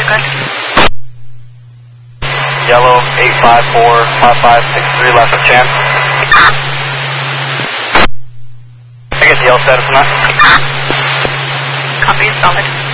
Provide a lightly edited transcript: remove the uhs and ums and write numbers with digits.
good. Yellow 8545563 left of chance. I get the yellow status on that. Copy, solid.